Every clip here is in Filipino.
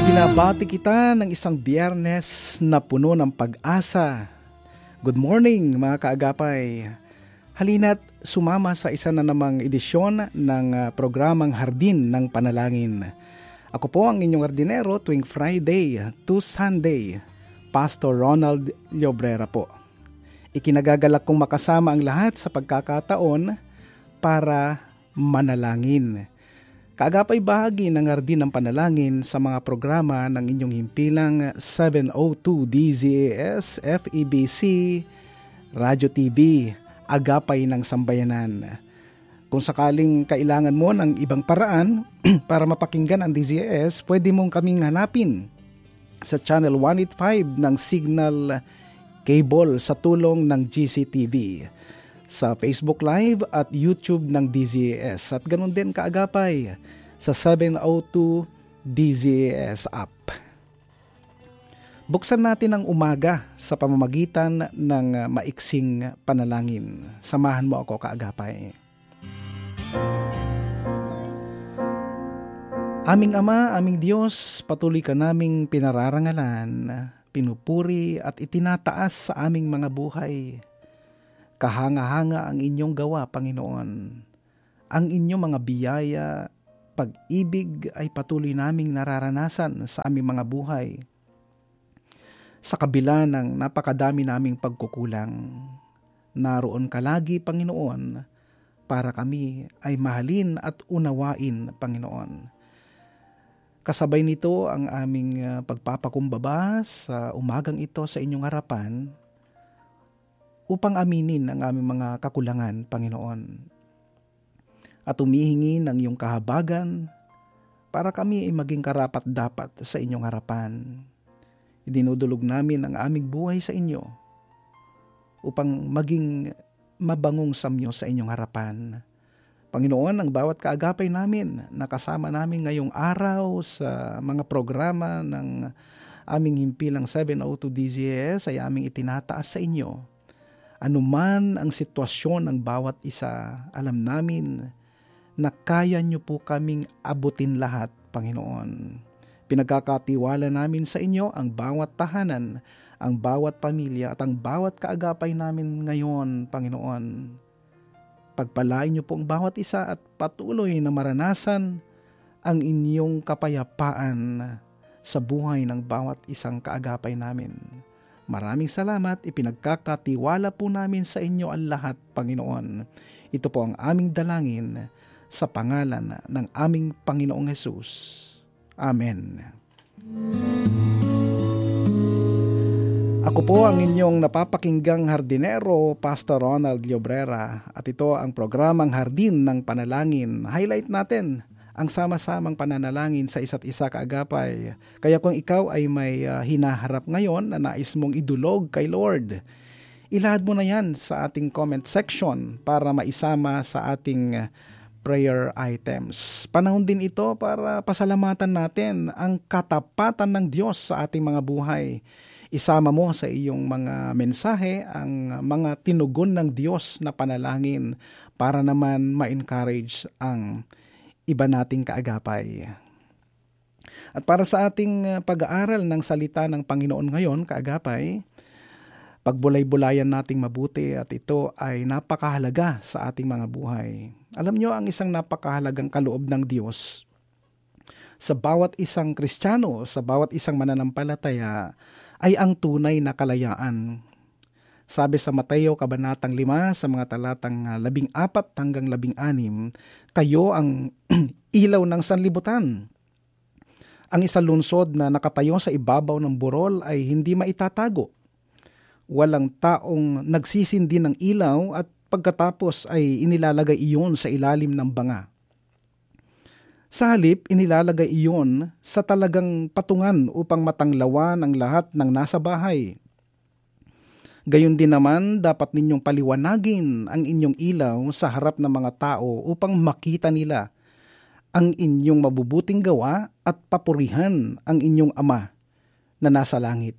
Binabati kita ng isang Biyernes na puno ng pag-asa. Good morning mga kaagapay. Halina't sumama sa isa na namang edisyon ng programang Hardin ng Panalangin. Ako po ang inyong hardinero tuwing Friday to Sunday, Pastor Ronald Llobrera po. Ikinagagalak kong makasama ang lahat sa pagkakataon para manalangin. Kaagapay bahagi ng Hardin ng Panalangin sa mga programa ng inyong himpilang 702 DZAS, FEBC, Radyo TV, Agapay ng Sambayanan. Kung sakaling kailangan mo ng ibang paraan para mapakinggan ang DZAS, pwede mong kaming hanapin sa Channel 185 ng Signal Cable sa tulong ng GCTV, sa Facebook Live at YouTube ng DZAS, at ganun din kaagapay sa 702 DZAS app. Buksan natin ang umaga sa pamamagitan ng maiksing panalangin. Samahan mo ako kaagapay. Aming Ama, aming Diyos, patuloy ka naming pinararangalan, pinupuri at itinataas sa aming mga buhay. Kahanga-hanga ang inyong gawa, Panginoon. Ang inyong mga biyaya, pag-ibig ay patuloy naming nararanasan sa aming mga buhay. Sa kabila ng napakadami naming pagkukulang, naroon ka lagi, Panginoon, para kami ay mahalin at unawain, Panginoon. Kasabay nito ang aming pagpapakumbaba sa umagang ito sa inyong harapan, upang aminin ang aming mga kakulangan, Panginoon. At humihingi ng iyong kahabagan para kami ay maging karapat-dapat sa inyong harapan. Idinudulog namin ang aming buhay sa inyo upang maging mabangong samyo sa inyong harapan. Panginoon, ang bawat kaagapay namin, nakasama namin ngayong araw sa mga programa ng aming himpilang 702 DZAS ay aming itinataas sa inyo. Anuman ang sitwasyon ng bawat isa, alam namin na kaya niyo po kaming abutin lahat, Panginoon. Pinagkakatiwala namin sa inyo ang bawat tahanan, ang bawat pamilya at ang bawat kaagapay namin ngayon, Panginoon. Pagpalain niyo po ang bawat isa at patuloy na maranasan ang inyong kapayapaan sa buhay ng bawat isang kaagapay namin. Maraming salamat, ipinagkakatiwala po namin sa inyo ang lahat, Panginoon. Ito po ang aming dalangin sa pangalan ng aming Panginoong Hesus. Amen. Ako po ang inyong napapakinggang hardinero, Pastor Ronald Llobrera, at ito ang programang Hardin ng Panalangin. Highlight natin ang sama-samang pananalangin sa isa't isa kaagapay. Kaya kung ikaw ay may hinaharap ngayon na nais mong idulog kay Lord, ilahad mo na yan sa ating comment section para maisama sa ating prayer items. Panahon din ito para pasalamatan natin ang katapatan ng Diyos sa ating mga buhay. Isama mo sa iyong mga mensahe ang mga tinugon ng Diyos na panalangin para naman ma-encourage ang iba nating kaagapay. At para sa ating pag-aaral ng salita ng Panginoon ngayon, kaagapay, pagbulay-bulayan nating mabuti at ito ay napakahalaga sa ating mga buhay. Alam nyo, ang isang napakahalagang kaloob ng Diyos sa bawat isang Kristiyano, sa bawat isang mananampalataya, ay ang tunay na kalayaan. Sabi sa Mateo Kabanatang 5 sa mga talatang 14 hanggang 16, kayo ang ilaw ng sanlibutan. Ang isang lungsod na nakatayo sa ibabaw ng burol ay hindi maitatago. Walang taong nagsisindi ng ilaw at pagkatapos ay inilalagay iyon sa ilalim ng banga. Sa halip, inilalagay iyon sa talagang patungan upang matanglawan ang lahat ng nasa bahay. Gayon din naman, dapat ninyong paliwanagin ang inyong ilaw sa harap ng mga tao upang makita nila ang inyong mabubuting gawa at papurihan ang inyong Ama na nasa langit.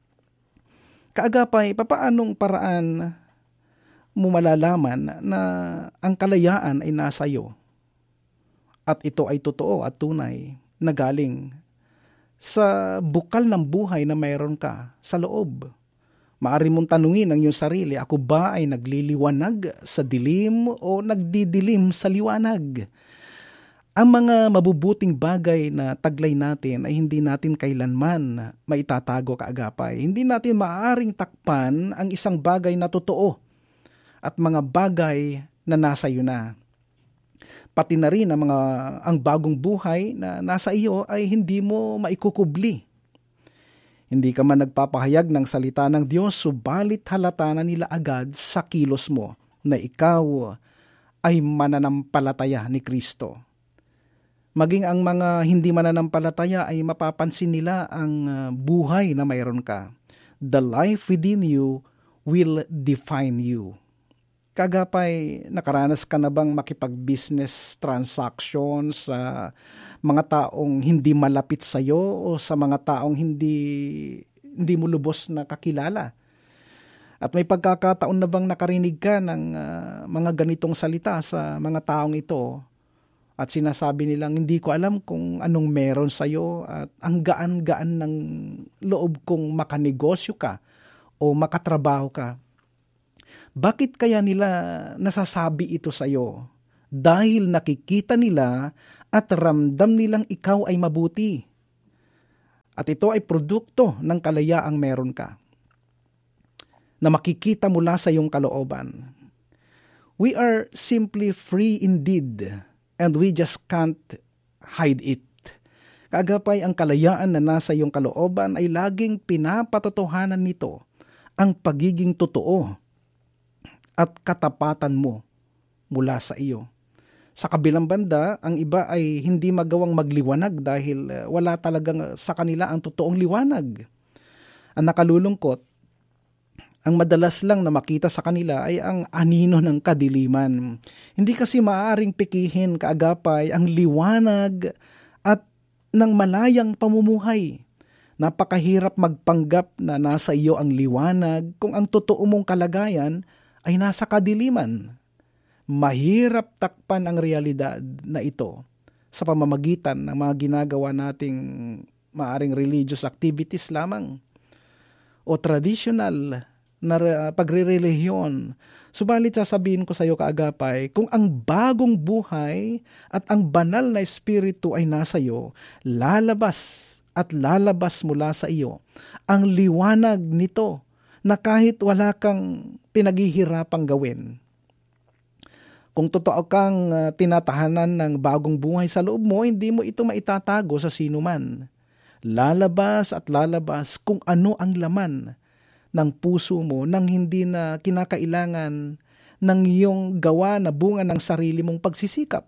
Kaagapay, papaanong paraan mo malalaman na ang kalayaan ay nasa iyo? At ito ay totoo at tunay na galing sa bukal ng buhay na mayroon ka sa loob. Maaari mong tanungin ang iyong sarili, ako ba ay nagliliwanag sa dilim o nagdidilim sa liwanag? Ang mga mabubuting bagay na taglay natin ay hindi natin kailanman maitatago kaagapay. Hindi natin maaaring takpan ang isang bagay na totoo at mga bagay na nasa iyo na. Pati na rin ang bagong buhay na nasa iyo ay hindi mo maikukubli. Hindi ka man nagpapahayag ng salita ng Diyos, subalit halata na nila agad sa kilos mo na ikaw ay mananampalataya ni Kristo. Maging ang mga hindi mananampalataya ay mapapansin nila ang buhay na mayroon ka. The life within you will define you. Kagapay, nakaranas ka na bang makipag-business transactions sa mga taong hindi malapit sa iyo o sa mga taong hindi mo lubos na kakilala? At may pagkakataon na bang nakarinig ka ng mga ganitong salita sa mga taong ito at sinasabi nilang hindi ko alam kung anong meron sa iyo at ang gaan-gaan ng loob kong makanegosyo ka o makatrabaho ka? Bakit kaya nila nasasabi ito sa iyo? Dahil nakikita nila at ramdam nilang ikaw ay mabuti. At ito ay produkto ng kalayaang meron ka, na makikita mula sa iyong kalooban. We are simply free indeed, and we just can't hide it. Kaagapay, ang kalayaan na nasa iyong kalooban ay laging pinapatotohanan nito ang pagiging totoo at katapatan mo mula sa iyo. Sa kabilang banda, ang iba ay hindi magawang magliwanag dahil wala talagang sa kanila ang totoong liwanag. Ang nakalulungkot, ang madalas lang na makita sa kanila ay ang anino ng kadiliman. Hindi kasi maaaring pikihin kaagapay ang liwanag at ng malayang pamumuhay. Napakahirap magpanggap na nasa iyo ang liwanag kung ang totoo mong kalagayan ay nasa kadiliman. Mahirap takpan ang realidad na ito sa pamamagitan ng mga ginagawa nating maaring religious activities lamang o traditional na pagre-relihiyon. Subalit sasabihin ko sa iyo kaagapay, kung ang bagong buhay at ang banal na espiritu ay nasa iyo, lalabas at lalabas mula sa iyo ang liwanag nito na kahit wala kang pinaghihirapang gawin. Kung totoo kang tinatahanan ng bagong buhay sa loob mo, hindi mo ito maitatago sa sino man. Lalabas at lalabas kung ano ang laman ng puso mo nang hindi na kinakailangan ng iyong gawa na bunga ng sarili mong pagsisikap.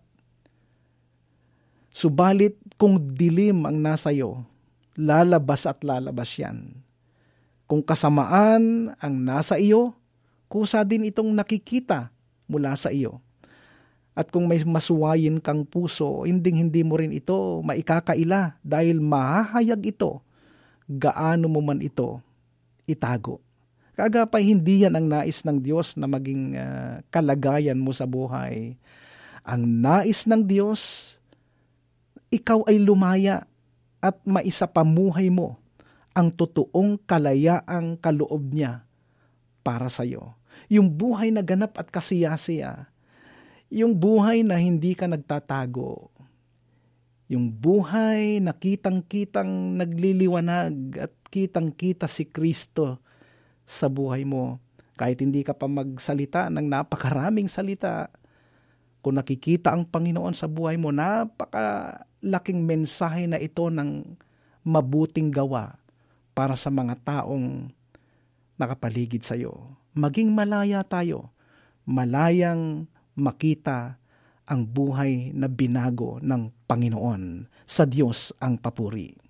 Subalit kung dilim ang nasa iyo, lalabas at lalabas yan. Kung kasamaan ang nasa iyo, kusa din itong nakikita mula sa iyo. At kung may masuwayin kang puso, hindi mo rin ito maikakaila dahil mahahayag ito, gaano mo man ito itago. Kaagapay, hindi yan ang nais ng Diyos na maging kalagayan mo sa buhay. Ang nais ng Diyos, ikaw ay lumaya at maisapamuhay mo ang totoong kalayaang kaloob niya para sa iyo. Yung buhay na ganap at kasiyasiya, yung buhay na hindi ka nagtatago, yung buhay na kitang-kitang nagliliwanag at kitang-kita si Kristo sa buhay mo. Kahit hindi ka pa magsalita ng napakaraming salita, kung nakikita ang Panginoon sa buhay mo, napakalaking mensahe na ito ng mabuting gawa para sa mga taong nakapaligid sa iyo. Maging malaya tayo, malayang makita ang buhay na binago ng Panginoon. Sa Diyos ang papuri.